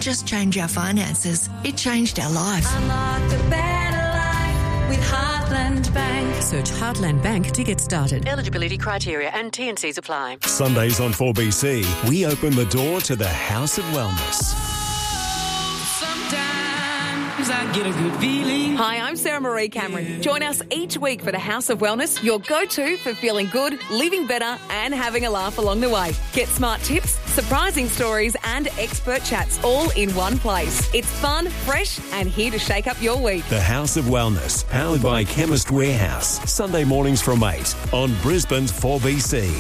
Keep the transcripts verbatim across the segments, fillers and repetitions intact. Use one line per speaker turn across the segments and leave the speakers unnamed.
just change our finances, it changed our life.
Unlock a better life with Heartland Bank.
Search Heartland Bank to get started.
Eligibility criteria and T and Cs apply.
Sundays on four B C, we open the door to the House of Wellness.
I get a good feeling.
Hi, I'm Sarah Marie Cameron. Join us each week for the House of Wellness, your go-to for feeling good, living better and having a laugh along the way. Get smart tips, surprising stories and expert chats all in one place. It's fun, fresh and here to shake up your week.
The House of Wellness, powered by Chemist Warehouse. Sunday mornings from eight on Brisbane's four B C.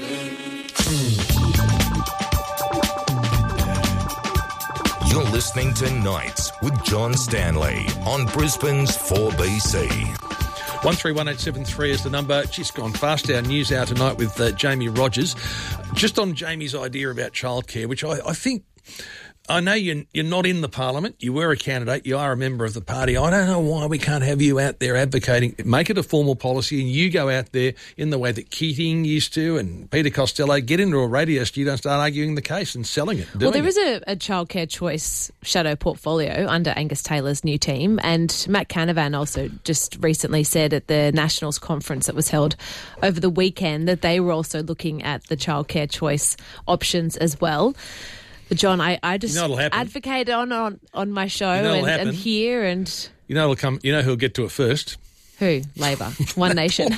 You're listening to Nights with John Stanley on Brisbane's four B C.
one three one eight seven three is the number. Just gone fast. Our news hour tonight with uh, Jamie Rogers. Just on Jamie's idea about childcare, which I, I think... I know you're, you're not in the parliament. You were a candidate. You are a member of the party. I don't know why we can't have you out there advocating. Make it a formal policy and you go out there in the way that Keating used to and Peter Costello, get into a radio studio and start arguing the case and selling it.
Well, there
it.
is a, a childcare choice shadow portfolio under Angus Taylor's new team, and Matt Canavan also just recently said at the Nationals conference that was held over the weekend that they were also looking at the childcare choice options as well. But John, I, I just
you know
advocate on, on, on my show
you know
and, and here and...
You know it'll come. You know who'll get to it first?
Who? Labor. One Nation.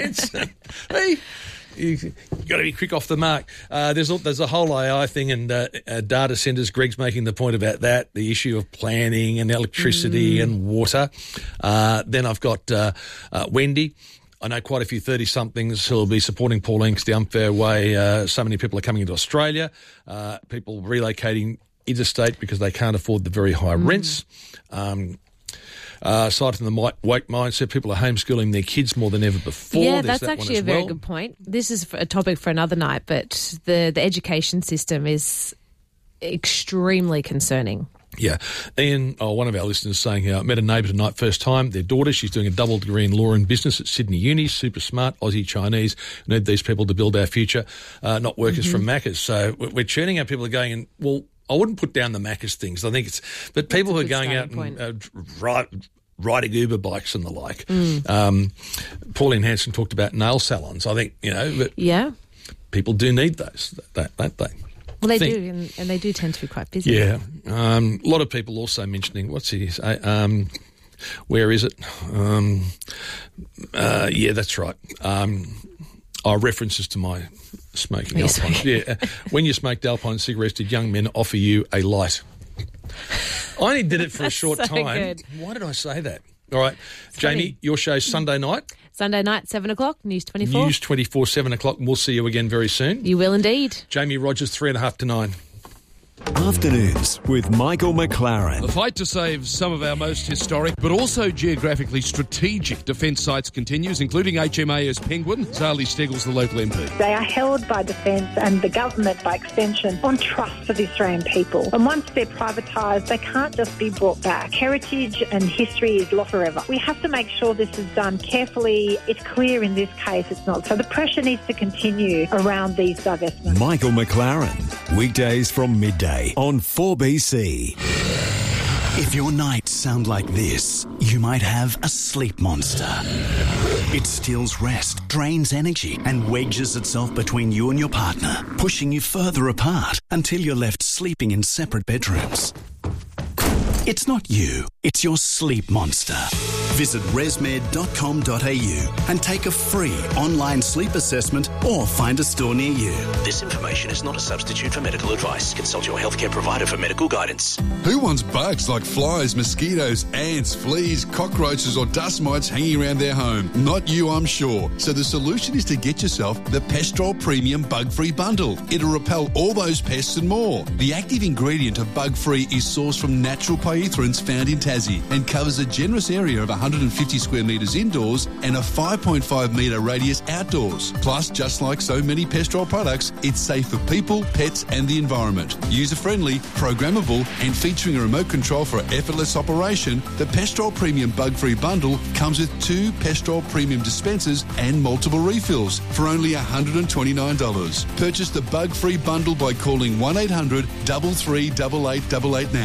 Hey, you've got to be quick off the mark. Uh, there's, a, there's a whole A I thing and uh, uh, data centres. Greg's making the point about that, the issue of planning and electricity mm. and water. Uh, then I've got uh, uh, Wendy. I know quite a few thirty-somethings who will be supporting Pauline because the unfair way uh, so many people are coming into Australia, uh, people relocating interstate because they can't afford the very high mm. rents. Um, uh, citing the woke mindset, people are homeschooling their kids more than ever before.
Yeah,
There's
that's
that
actually a
well.
very good point. This is a topic for another night, but the, the education system is extremely concerning.
Yeah. Ian, oh, one of our listeners saying here, I met a neighbour tonight, first time, their daughter, she's doing a double degree in law and business at Sydney Uni, super smart, Aussie Chinese, we need these people to build our future, uh, not workers mm-hmm. from Macca's. So we're churning out people are going, and well, I wouldn't put down the Macca's things. I think it's, but people who are going out point. and uh, right, riding Uber bikes and the like. Mm. Um, Pauline Hanson talked about nail salons. I think, you know, but
yeah,
people do need those, that, don't they?
Well, they
think,
do, and, and they do tend to be quite busy.
Yeah. Um, a lot of people also mentioning, what's he say? Um, where is it? Um, uh, yeah, that's right. Um, oh, references to my smoking Alpine. Yeah. When you smoked Alpine cigarettes, did young men offer you a light? I only did it for a short
so
time.
Good.
Why did I say that? All right.
It's
Jamie,
funny.
your show's Sunday night.
Sunday night, seven o'clock, News twenty-four.
News twenty-four, seven o'clock, and we'll see you again very soon.
You will indeed.
Jamie Rogers, three and a half to nine.
Afternoons with Michael McLaren.
The fight to save some of our most historic but also geographically strategic defence sites continues, including H M A S Penguin. Zali Steggles, the local M P.
They are held by Defence and the government by extension on trust for the Australian people. And once they're privatised, they can't just be brought back. Heritage and history is lost forever. We have to make sure this is done carefully. It's clear in this case it's not. So the pressure needs to continue around these divestments.
Michael McLaren, weekdays from midday on four B C.
If your nights sound like this, you might have a sleep monster. It steals rest, drains energy, and wedges itself between you and your partner, pushing you further apart until you're left sleeping in separate bedrooms. It's not you, it's your sleep monster. Visit resmed dot com dot a u and take a free online sleep assessment or find a store near you.
This information is not a substitute for medical advice. Consult your healthcare provider for medical guidance.
Who wants bugs like flies, mosquitoes, ants, fleas, cockroaches or dust mites hanging around their home? Not you, I'm sure. So the solution is to get yourself the Pestrol Premium Bug-Free Bundle. It'll repel all those pests and more. The active ingredient of Bug-Free is sourced from natural pyrethroids found in Tassie and covers a generous area of one hundred fifty square metres indoors and a five point five metre radius outdoors. Plus, just like so many Pestrol products, it's safe for people, pets and the environment. User-friendly, programmable and featuring a remote control for effortless operation, the Pestrol Premium Bug-Free Bundle comes with two Pestrol Premium dispensers and multiple refills for only one hundred twenty-nine dollars. Purchase the Bug-Free Bundle by calling one eight hundred, three three eight eight eight eight now.